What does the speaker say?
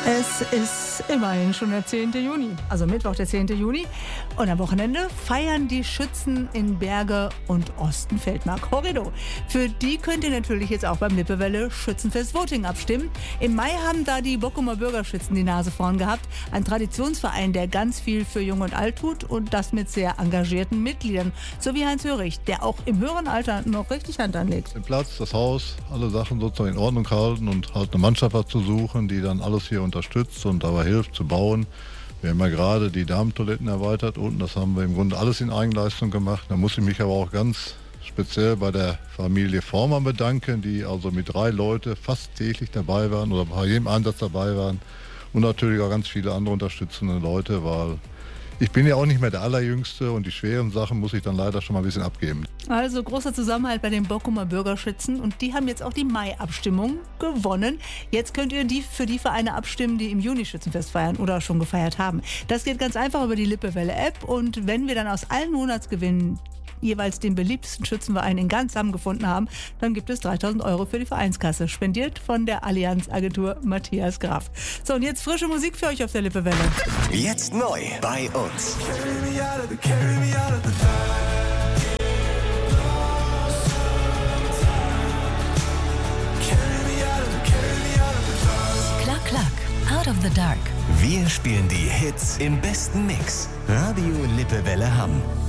Es ist immerhin schon der 10. Juni, also Mittwoch, der 10. Juni. Und am Wochenende feiern die Schützen in Berge und Osten Feldmark Horrido. Für die könnt ihr natürlich jetzt auch beim Lippewelle Schützenfest Voting abstimmen. Im Mai haben da die Bockumer Bürgerschützen die Nase vorn gehabt. Ein Traditionsverein, der ganz viel für Jung und Alt tut und das mit sehr engagierten Mitgliedern. So wie Heinz Hörig, der auch im höheren Alter noch richtig Hand anlegt. Den Platz, das Haus, alle Sachen sozusagen in Ordnung halten und halt eine Mannschaft zu suchen, die dann alles hier unterstützt und dabei hilft zu bauen. Wir haben ja gerade die Damentoiletten erweitert unten, das haben wir im Grunde alles in Eigenleistung gemacht. Da muss ich mich aber auch ganz speziell bei der Familie Vormann bedanken, die also mit 3 Leuten fast täglich dabei waren oder bei jedem Einsatz dabei waren und natürlich auch ganz viele andere unterstützende Leute, weil ich bin ja auch nicht mehr der Allerjüngste und die schweren Sachen muss ich dann leider schon mal ein bisschen abgeben. Also großer Zusammenhalt bei den Bockumer Bürgerschützen und die haben jetzt auch die Mai-Abstimmung gewonnen. Jetzt könnt ihr für die Vereine abstimmen, die im Juni Schützenfest feiern oder schon gefeiert haben. Das geht ganz einfach über die Lippewelle-App und wenn wir dann aus allen Monatsgewinnen jeweils den beliebtesten Schützenverein in ganz Hamm gefunden haben, dann gibt es 3.000 € für die Vereinskasse, spendiert von der Allianz-Agentur Matthias Graf. So, und jetzt frische Musik für euch auf der Lippewelle. Jetzt neu bei uns. Klack, klack, out of the dark. Wir spielen die Hits im besten Mix. Radio Lippewelle Hamm.